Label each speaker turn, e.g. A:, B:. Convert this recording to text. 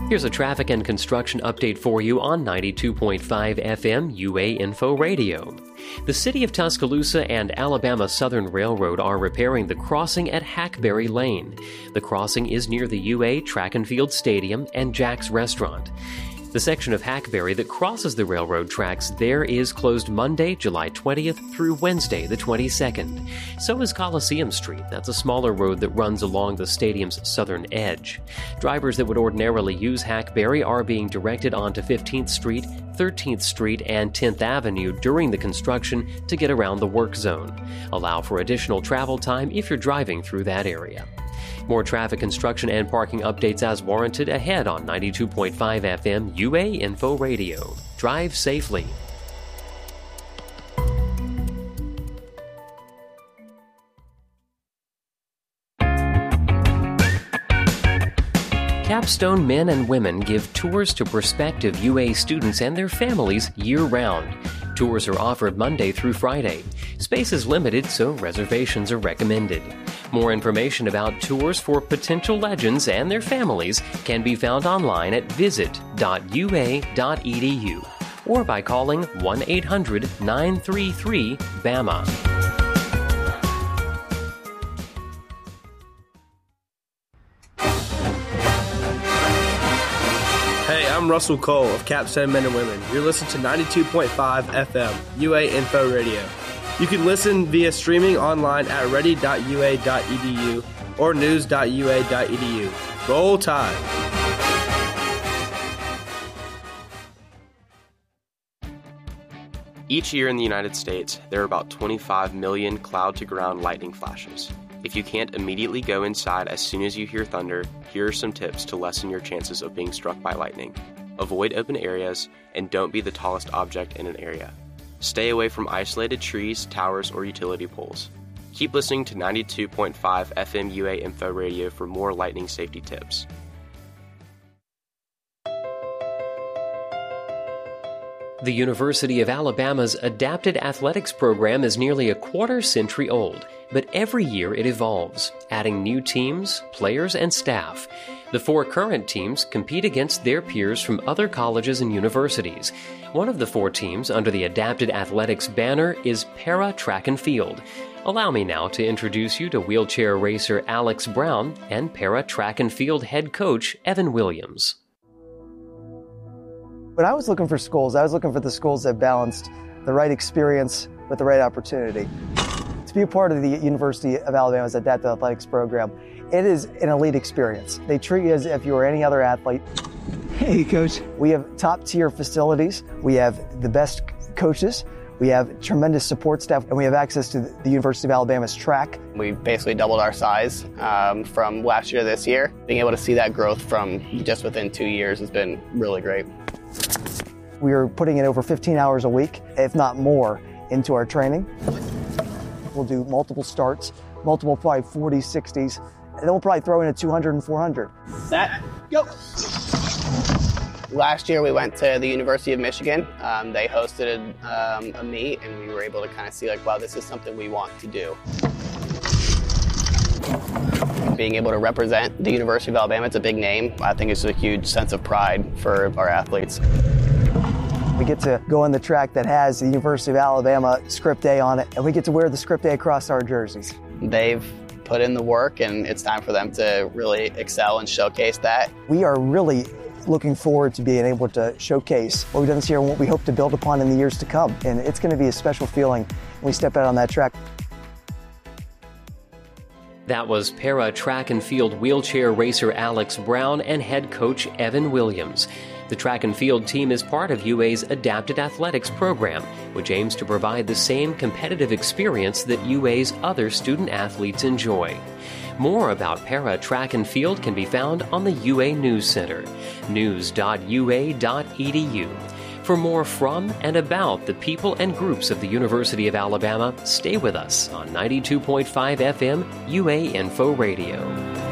A: Here's a traffic and construction update for you on 92.5 FM UA Info Radio. The City of Tuscaloosa and Alabama Southern Railroad are repairing the crossing at Hackberry Lane. The crossing is near the UA Track and Field Stadium and Jack's Restaurant. The section of Hackberry that crosses the railroad tracks there is closed Monday, July 20th through Wednesday, the 22nd. So is Coliseum Street. That's a smaller road that runs along the stadium's southern edge. Drivers that would ordinarily use Hackberry are being directed onto 15th Street, 13th Street, and 10th Avenue during the construction to get around the work zone. Allow for additional travel time if you're driving through that area. More traffic, construction, and parking updates as warranted ahead on 92.5 FM UA Info Radio. Drive safely. Capstone men and women give tours to prospective UA students and their families year-round. Tours are offered Monday through Friday. Space is limited, so reservations are recommended. More information about tours for potential legends and their families can be found online at visit.ua.edu or by calling 1-800-933-BAMA.
B: Hey, I'm Russell Cole of Capstone Men and Women. You're listening to 92.5 FM, UA Info Radio. You can listen via streaming online at ready.ua.edu or news.ua.edu. Roll Tide!
C: Each year in the United States, there are about 25 million cloud-to-ground lightning flashes. If you can't immediately go inside as soon as you hear thunder, here are some tips to lessen your chances of being struck by lightning. Avoid open areas, and don't be the tallest object in an area. Stay away from isolated trees, towers, or utility poles. Keep listening to 92.5 FM UA Info Radio for more lightning safety tips.
A: The University of Alabama's Adapted Athletics program is nearly a quarter-century old, but every year it evolves, adding new teams, players, and staff. The 4 current teams compete against their peers from other colleges and universities. One of the 4 teams under the Adapted Athletics banner is Para Track and Field. Allow me now to introduce you to wheelchair racer Alex Brown and Para Track and Field head coach Evan Williams.
D: When I was looking for schools, I was looking for the schools that balanced the right experience with the right opportunity. To be a part of the University of Alabama's Adapted Athletics program, it is an elite experience. They treat you as if you were any other athlete.
E: Hey, Coach.
D: We have top-tier facilities. We have the best coaches. We have tremendous support staff, and we have access to the University of Alabama's track.
F: We basically doubled our size from last year to this year. Being able to see that growth from just within 2 years has been really great.
D: We are putting in over 15 hours a week, if not more, into our training. We'll do multiple starts, multiple probably 40s, 60s, and then we'll probably throw in a 200 and 400.
F: Set, go! Last year we went to the University of Michigan. They hosted a meet, and we were able to kind of see like, wow, this is something we want to do. Being able to represent the University of Alabama, it's a big name. I think it's a huge sense of pride for our athletes.
D: We get to go on the track that has the University of Alabama Script A on it, and we get to wear the Script A across our jerseys.
F: They've put in the work, and it's time for them to really excel and showcase that.
D: We are really looking forward to being able to showcase what we've done this year and what we hope to build upon in the years to come. And it's going to be a special feeling when we step out on that track.
A: That was Para Track and Field wheelchair racer Alex Brown and head coach Evan Williams. The track and field team is part of UA's Adapted Athletics program, which aims to provide the same competitive experience that UA's other student athletes enjoy. More about Para Track and Field can be found on the UA News Center, news.ua.edu. For more from and about the people and groups of the University of Alabama, stay with us on 92.5 FM UA Info Radio.